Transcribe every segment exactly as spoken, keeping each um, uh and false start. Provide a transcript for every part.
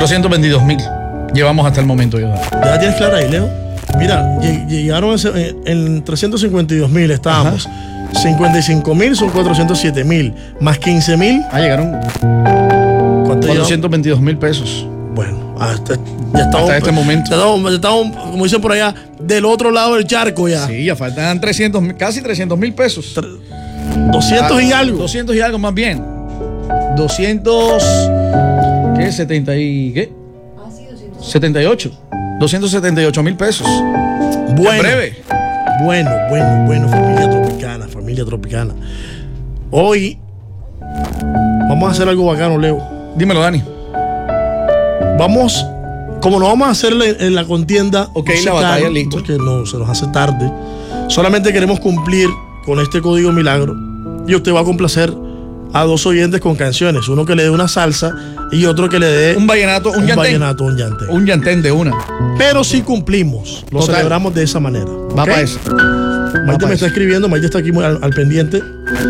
cuatrocientos veintidós mil. Llevamos hasta el momento, yo. ¿Ya tienes clara ahí, Leo? Mira, llegaron en, en trescientos cincuenta y dos mil estábamos. Ajá. cincuenta y cinco mil son cuatrocientos siete mil. Más quince mil. Ah, llegaron. ¿Cuánto cuatrocientos veintidós mil pesos. Bueno, hasta, ya estamos, hasta este momento. Ya estamos, ya estamos, como dicen por allá, del otro lado del charco ya. Sí, ya faltan trescientos, casi trescientos mil pesos. doscientos ah, y algo. doscientos y algo más bien. doscientos. ¿Qué? setenta y. ¿Qué? Ah, sí, doscientos. setenta y ocho. doscientos setenta y ocho mil pesos. Bueno. En breve. Bueno, bueno, bueno, familia tropicana, familia tropicana. Hoy vamos a hacer algo bacano, Leo. Dímelo, Dani. Vamos, como no vamos a hacer en la contienda, ok, musical, la batalla, listo. Porque no, se nos hace tarde. Solamente queremos cumplir con este código milagro. Y usted va a complacer a dos oyentes con canciones. Uno que le dé una salsa y otro que le dé un vallenato, un, un llantén. vallenato, un llantén. Un llantén de una. Pero sí cumplimos. Lo Total. Celebramos de esa manera. Va ¿okay? Para eso. Maite me está escribiendo, Maite está aquí al, al pendiente.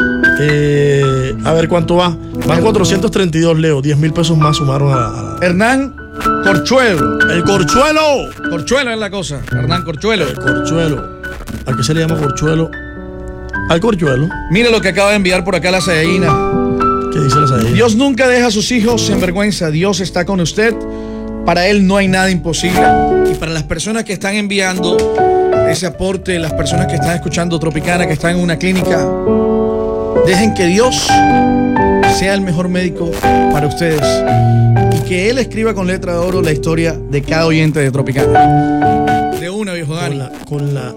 Eh, a ver cuánto va. Van cuatrocientos treinta y dos, Leo. diez mil pesos más sumaron a la, a la... Hernán Corchuelo. ¡El Corchuelo! Corchuelo es la cosa. Hernán Corchuelo. El Corchuelo. ¿A qué se le llama Corchuelo? Al Corchuelo. Mire lo que acaba de enviar por acá la Sayayina. ¿Qué dice la Sayayina? Dios nunca deja a sus hijos en vergüenza. Dios está con usted. Para Él no hay nada imposible. Y para las personas que están enviando ese aporte, las personas que están escuchando Tropicana, que están en una clínica, dejen que Dios sea el mejor médico para ustedes y que Él escriba con letra de oro la historia de cada oyente de Tropicana. De una, viejo Dani. Con la, con la...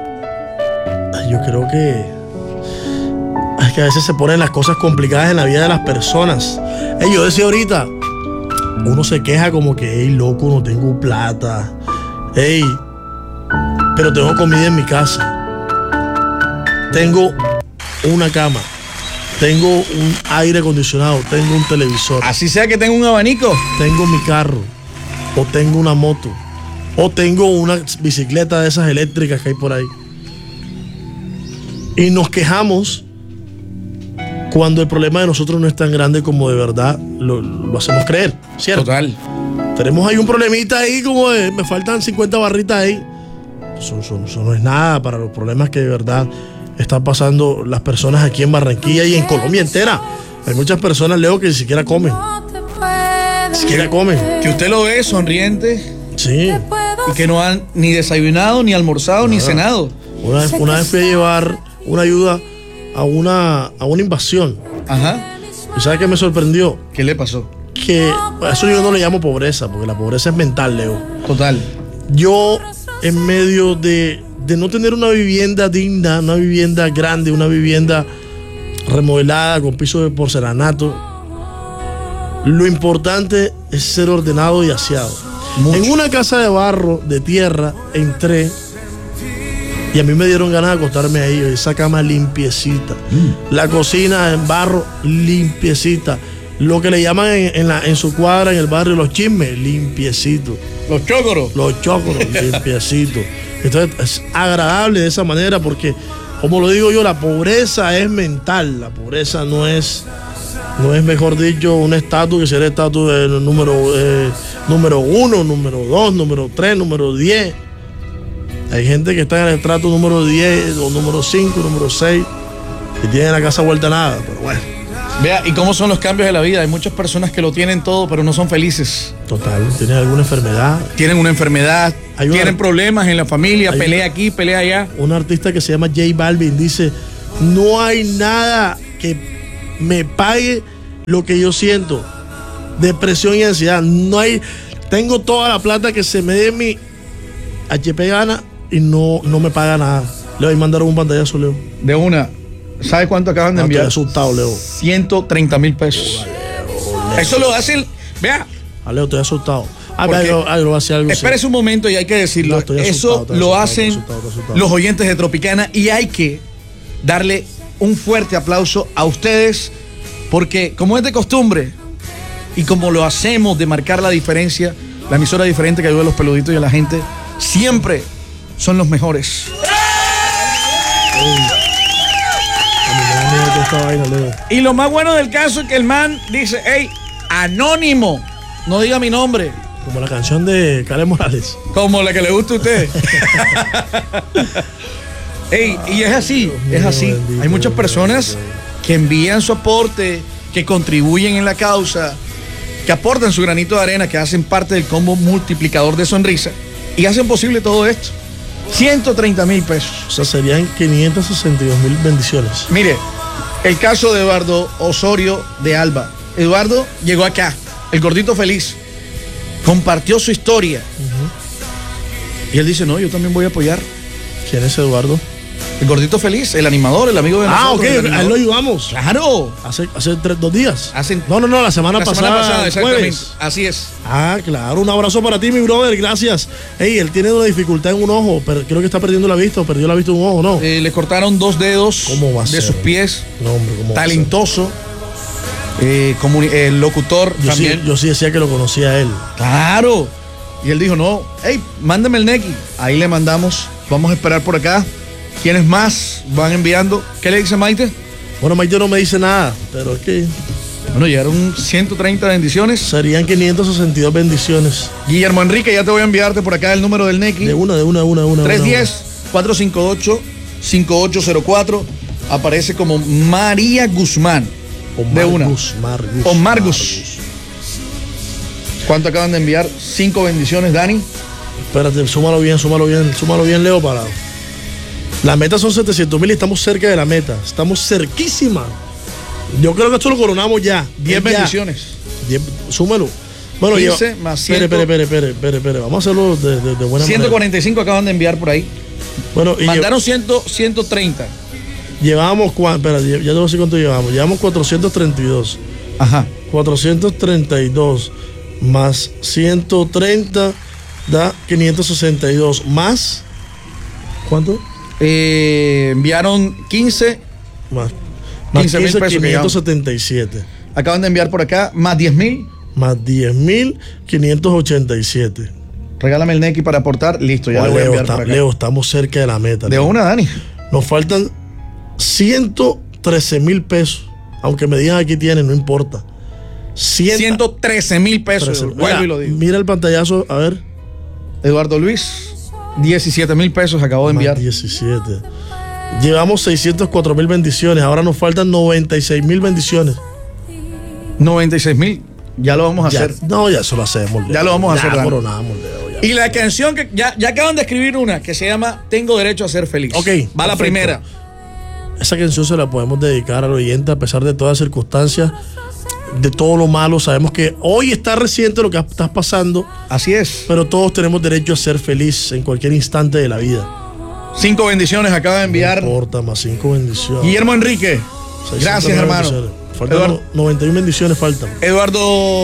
Ay, yo creo que es que a veces se ponen las cosas complicadas en la vida de las personas. Ey, yo decía ahorita, uno se queja como que, ey, loco, no tengo plata. Ey, pero tengo comida en mi casa. Tengo una cama. Tengo un aire acondicionado. Tengo un televisor. Así sea que tengo un abanico. Tengo mi carro. O tengo una moto. O tengo una bicicleta de esas eléctricas que hay por ahí. Y nos quejamos cuando el problema de nosotros no es tan grande como de verdad lo, lo hacemos creer, ¿cierto? Total. Tenemos ahí un problemita ahí como de, me faltan cincuenta barritas ahí. Eso, eso, eso no es nada para los problemas que de verdad están pasando las personas aquí en Barranquilla y en Colombia entera. Hay muchas personas, Leo, que ni siquiera comen. Ni siquiera comen. Que usted lo ve sonriente. Sí. Y que no han ni desayunado, ni almorzado, Nada. ni cenado. Una vez, una vez fui a llevar una ayuda a una, a una invasión. Ajá. ¿Y sabes qué me sorprendió? ¿Qué le pasó? Que a eso yo no le llamo pobreza, porque la pobreza es mental, Leo. Total. Yo, en medio de, de no tener una vivienda digna, una vivienda grande, una vivienda remodelada con piso de porcelanato, lo importante es ser ordenado y aseado. Mucho. En una casa de barro, de tierra, entré y a mí me dieron ganas de acostarme ahí. Esa cama limpiecita, mm. la cocina en barro limpiecita, lo que le llaman en, en, la, en su cuadra, en el barrio, los chismes, limpiecito. Los chócoros. Los chócoros, limpiecitos. Entonces es agradable de esa manera porque, como lo digo yo, la pobreza es mental. La pobreza no es, no es mejor dicho, un estatus que será el estatus del número, eh, número uno, número dos, número tres, número diez. Hay gente que está en el estrato número diez, o número cinco, número seis, y tienen la casa vuelta a nada, pero bueno. Vea, ¿y cómo son los cambios de la vida? Hay muchas personas que lo tienen todo, pero no son felices. Total, tienen alguna enfermedad. Tienen una enfermedad, una, tienen problemas en la familia, pelea una, aquí, pelea allá. Un artista que se llama J Balvin dice, no hay nada que me pague lo que yo siento. Depresión y ansiedad. No hay, tengo toda la plata que se me dé mi H P gana y no, no me paga nada. Le voy a mandar un pantallazo, Leo. De una. ¿Sabe cuánto acaban de no, enviar? Estoy asustado, Leo. ciento treinta mil pesos. Oh, Leo, Leo. Eso lo hacen. Vea. Ah, Leo, estoy asustado. Ah, vea, yo, ah, yo voy a hacer algo. Espérese un momento y hay que decirlo. No, estoy Eso asustado, estoy lo asustado, hacen estoy asustado, estoy asustado. los oyentes de Tropicana y hay que darle un fuerte aplauso a ustedes porque, como es de costumbre y como lo hacemos de marcar la diferencia, la emisora diferente que ayuda a los peluditos y a la gente, siempre son los mejores. Vaina, y lo más bueno del caso es que el man dice, hey, anónimo, no diga mi nombre. Como la canción de Kale Morales. Como la que le gusta a usted. Ey, y es así, es así. Hay muchas personas que envían su aporte, que contribuyen en la causa, que aportan su granito de arena, que hacen parte del combo multiplicador de Sonrisa y hacen posible todo esto. ciento treinta mil pesos. O sea, serían quinientas sesenta y dos mil bendiciones. Mire, el caso de Eduardo Osorio de Alba. Eduardo llegó acá, el gordito feliz, compartió su historia. Uh-huh. Y él dice, no, yo también voy a apoyar. ¿Quién es Eduardo? El gordito feliz, el animador, el amigo de ah, nosotros. Ah, ok, a él lo ayudamos. Claro. Hace, hace tres, dos días. Hace, no, no, no, la semana la pasada. Semana pasada, exactamente. Jueves. Así es. Ah, claro, un abrazo para ti, mi brother, gracias. Ey, él tiene una dificultad en un ojo, pero creo que está perdiendo la vista o perdió la vista en un ojo, ¿no? Eh, le cortaron dos dedos ¿Cómo va a de ser? sus pies. No, hombre, ¿cómo talentoso. Va a ser? Eh, comuni- eh, locutor yo también. Sí, yo sí decía que lo conocía a él. Claro. Y él dijo, no, hey, mándame el Neki. Ahí le mandamos. Vamos a esperar por acá. ¿Quiénes más van enviando? ¿Qué le dice Maite? Bueno, Maite no me dice nada, pero es que... Bueno, llegaron ciento treinta bendiciones. Serían quinientas sesenta y dos bendiciones. Guillermo Enrique, ya te voy a enviarte por acá el número del Neki. De una, de una, de una, de una. tres uno cero, cuatro cinco ocho, cinco ocho cero cuatro. Aparece como María Guzmán. Omar de una. Gus, Mar Gus, Omar Gus. ¿Cuánto acaban de enviar? Cinco bendiciones, Dani. Espérate, súmalo bien, súmalo bien, súmalo bien, Leo, para... La meta son setecientos mil y estamos cerca de la meta. Estamos cerquísima. Yo creo que esto lo coronamos ya. diez bendiciones. diez, súmalo. Bueno, quince lleva, más cien. Espere, espere, espere, espere, espere. Vamos a hacerlo de, de, de buena ciento cuarenta y cinco manera. Acaban de enviar por ahí. Bueno, y mandaron cien, ciento treinta. Llevamos, espera, ya te voy a decir cuánto llevamos. Llevamos cuatrocientos treinta y dos. Ajá. cuatrocientos treinta y dos más ciento treinta da quinientos sesenta y dos. Más, ¿cuánto? Eh, enviaron quince. Más, más quince mil pesos. quinientos setenta y siete. Acaban de enviar por acá más diez mil. Más diez mil quinientos ochenta y siete. Regálame el Neki para aportar. Listo, ya oh, lo voy a Leo, enviar está, por acá. Leo, estamos cerca de la meta. De Leo. una, Dani. Nos faltan ciento trece mil pesos. Aunque me digan aquí tienen, no importa. ciento trece mil pesos. Vuelvo mira, y lo digo. Mira el pantallazo, a ver. Eduardo Luis, diecisiete mil pesos acabo de enviar. Más diecisiete. Llevamos seiscientos cuatro mil bendiciones. Ahora nos faltan noventa y seis mil bendiciones. noventa y seis mil. Ya lo vamos a ya, hacer. No, ya eso lo hacemos. Leo. Ya lo vamos a ya hacer. Coronamos, Leo, ya. Y la canción que ya, ya acaban de escribir una que se llama Tengo Derecho a Ser Feliz. Ok. Va perfecto. la primera. Esa canción se la podemos dedicar al oyente a pesar de todas las circunstancias, de todo lo malo. Sabemos que hoy está reciente lo que estás pasando. Así es. Pero todos tenemos derecho a ser feliz en cualquier instante de la vida. Cinco bendiciones acaba de enviar. No importa, más cinco bendiciones. Guillermo Enrique. Gracias, hermano. Faltan Eduardo, noventa y uno bendiciones faltan. Eduardo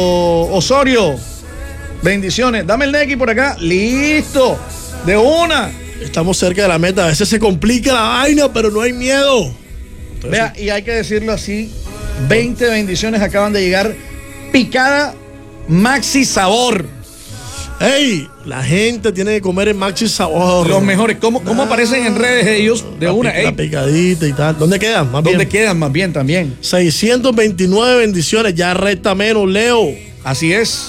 Osorio. Bendiciones. Dame el Neki por acá. Listo. De una. Estamos cerca de la meta. A veces se complica la vaina, pero no hay miedo. Entonces, vea, y hay que decirlo así. veinte bendiciones acaban de llegar. Picada Maxi Sabor. ¡Ey! La gente tiene que comer en Maxi Sabor. Los mejores. ¿Cómo, cómo ah, aparecen en redes ellos? De la una. Pic, la picadita y tal. ¿Dónde quedan? Más ¿Dónde bien. quedan? Más bien también. seiscientas veintinueve bendiciones. Ya resta menos, Leo. Así es.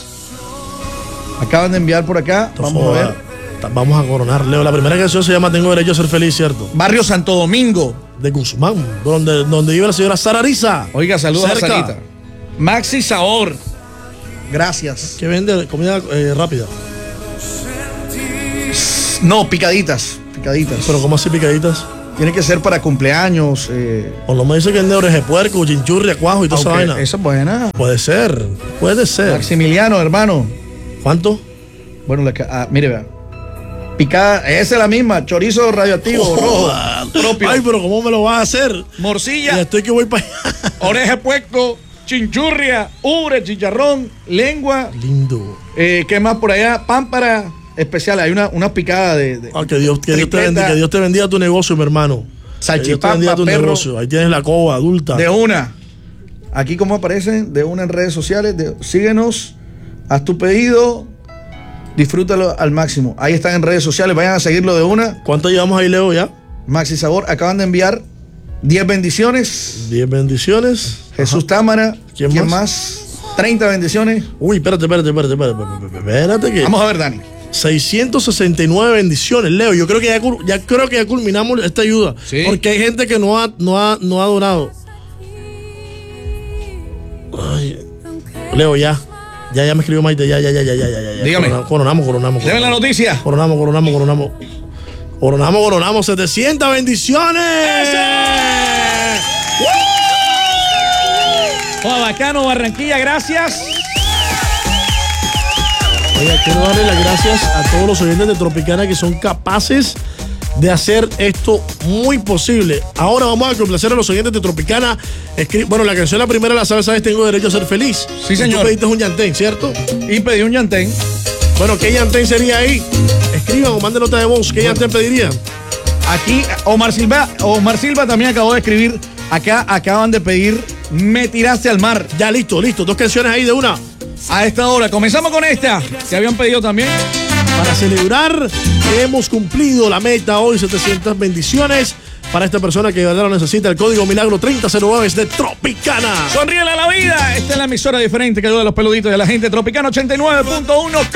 Acaban de enviar por acá. Esto Vamos fue, a ver. Vamos a coronar, Leo. La primera canción se llama Tengo Derecho a Ser Feliz, ¿cierto? Barrio Santo Domingo. De Guzmán, donde, donde vive la señora Sara Ariza. Oiga, saludos cerca. a Sarita. Maxi Sabor. Gracias. Que vende comida eh, rápida. No, picaditas. Picaditas. Pero ¿cómo así picaditas? Tiene que ser para cumpleaños. Eh. O no me dice que es de oreja de puerco, chinchurria, cuajo y toda okay, esa vaina. Esa es buena. Puede ser, puede ser. Maximiliano, hermano. ¿Cuánto? Bueno, la, ah, mire, vea. Picada, esa es la misma. Chorizo radioactivo, oh, rojo. Propio. Ay, pero ¿cómo me lo vas a hacer? Morcilla. Ya estoy que voy para allá. Oreja de puerco, chinchurria, ubre, chicharrón, lengua. Lindo. Eh, ¿Qué más por allá? Pámpara especial. Hay una, una picada de. de ah, que, Dios, que, Dios te bendiga, que Dios te bendiga tu negocio, mi hermano. Salchipapa, tu perro. Negocio. Ahí tienes la coba adulta. De una. Aquí como aparecen, de una en redes sociales. De, síguenos, haz tu pedido, disfrútalo al máximo. Ahí están en redes sociales, vayan a seguirlo de una. ¿Cuánto llevamos ahí, Leo, ya? Maxi Sabor, acaban de enviar diez bendiciones. diez bendiciones. Jesús Ajá. Támara. ¿Quién, ¿Quién más? más? treinta bendiciones. Uy, espérate, espérate, espérate, espérate, espérate, espérate que... Vamos a ver, Dani. seiscientas sesenta y nueve bendiciones, Leo. Yo creo que ya, ya creo que ya culminamos esta ayuda. ¿Sí? Porque hay gente que no ha, no ha, no ha donado. Ay, Leo, ya. Ya, ya me escribió Maite. Ya, ya, ya, ya, ya, ya, ya. Dígame. Coronamos, coronamos, coronamos. Deme la noticia. Coronamos, coronamos, coronamos. Coronamos, coronamos. setecientas bendiciones. ¡Uh! Bacano, Barranquilla, gracias. Oiga, quiero darle las gracias a todos los oyentes de Tropicana que son capaces de hacer esto muy posible. Ahora vamos a complacer a los oyentes de Tropicana. Escri- bueno, la canción la primera la sabes, sabes, tengo derecho a ser feliz. Sí, señor. Tú pediste un llantén, ¿cierto? Y pedí un llantén. Bueno, ¿qué llantén sería ahí? Escriban o manden nota de voz. ¿Qué llantén pedirían? Aquí, Omar Silva, Omar Silva también acabó de escribir. Acá acaban de pedir Me tiraste al mar. Ya, listo, listo. Dos canciones ahí de una. A esta hora. Comenzamos con esta, que habían pedido también. Para celebrar que hemos cumplido la meta hoy, setecientas bendiciones. Para esta persona que de verdad lo necesita, el código Milagro treinta cero nueve es de Tropicana. Sonríele a la vida. Esta es la emisora diferente que ayuda a los peluditos y a la gente. Tropicana ochenta y nueve punto uno.